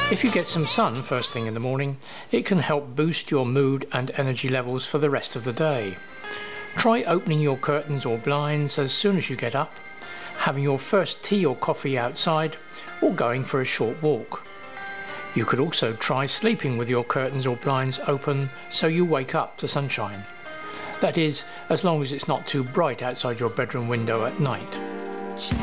If you get some sun first thing in the morning, it can help boost your mood and energy levels for the rest of the day. Try opening your curtains or blinds as soon as you get up, having your first tea or coffee outside, or going for a short walk. You could also try sleeping with your curtains or blinds open so you wake up to sunshine. That is, as long as it's not too bright outside your bedroom window at night.